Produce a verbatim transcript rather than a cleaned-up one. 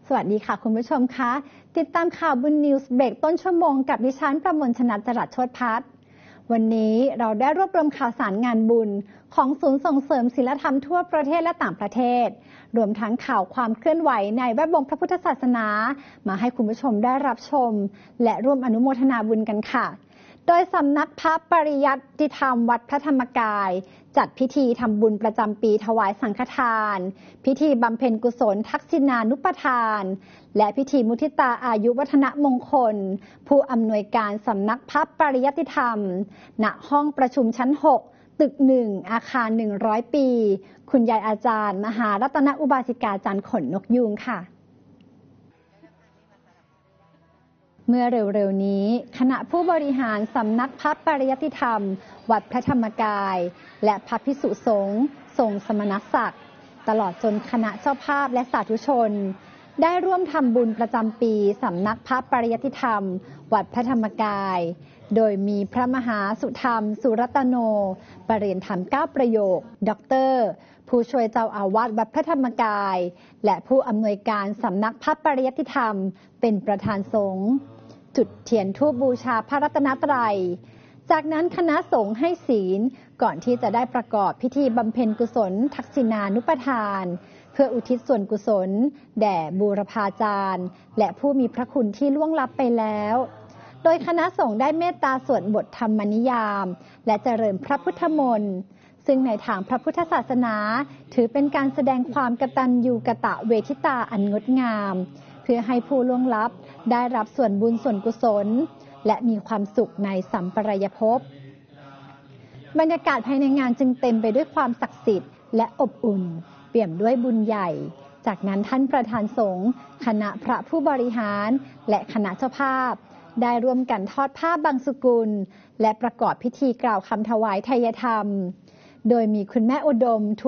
สวัสดีค่ะคุณผู้ชมคะติดตามข่าวบุญนิวส์เบรกต้นชั่วโมงกับดิฉันประมวลชนัดจรัสโชติพัฒน์วันนี้เราได้รวบรวมข่าวสารงานบุญของศูนย์ส่งเสริมศีลธรรมทั่วประเทศและต่างประเทศรวมทั้งข่าวความเคลื่อนไหวในแวดวงพระพุทธศาสนามาให้คุณผู้ชมได้รับชมและร่วมอนุโมทนาบุญกันค่ะโดยสำนักพระปริยัติธรรมวัดพระธรรมกายจัดพิธีทำบุญประจำปีถวายสังฆทานพิธีบำเพ็ญกุศลทักษิณานุปทานและพิธีมุทิตาอายุวัฒนมงคลผู้อำนวยการสำนักพระปริยัติธรรมณห้องประชุมชั้นหกตึกหนึ่งอาคารหนึ่งร้อยปีคุณยายอาจารย์มหารัตนอุบาสิกาจันทร์ขนนกยูงค่ะเมื่อเร็วๆนี้คณะผู้บริหารสำนักพระปริยัติธรรมวัดพระธรรมกายและพระภิกษุสงฆ์ทรงสมณศักดิ์ตลอดจนคณะเจ้าภาพและสาธุชนได้ร่วมทำบุญประจำปีสำนักพระปริยัติธรรมวัดพระธรรมกายโดยมีพระมหาสุธรรมสุรัตโนปรริญญาธรรมเก้าประโยคด็อกเตอร์ผู้ช่วยเจ้าอาวาสวัดพระธรรมกายและผู้อำนวยการสำนักพระปริยัติธรรมเป็นประธานสงฆ์จุดเทียนธูปบูชาพระรัตนตรัยจากนั้นคณะสงฆ์ให้ศีลก่อนที่จะได้ประกอบพิธีบำเพ็ญกุศลทักษิณานุปทานเพื่ออุทิศส่วนกุศลแด่บูรพาจารย์และผู้มีพระคุณที่ล่วงลับไปแล้วโดยคณะสงฆ์ได้เมตตาสวดบทธรรมนิยามและเจริญพระพุทธมนต์ซึ่งในทางพระพุทธศาสนาถือเป็นการแสดงความกตัญญูกตเวทิตาอันงดงามเพื่อให้ผู้ล่วงลับได้รับส่วนบุญส่วนกุศลและมีความสุขในสัมปรายภพบรรยากาศภายในงานจึงเต็มไปด้วยความศักดิ์สิทธิ์และอบอุ่นเปี่ยมด้วยบุญใหญ่จากนั้นท่านประธานสงฆ์คณะพระผู้บริหารและคณะเจ้าภาพได้ร่วมกันทอดผ้าบังสุกุลและประกอบพิธีกล่าวคำถวายไทยธรรมโดยมีคุณแม่อุดม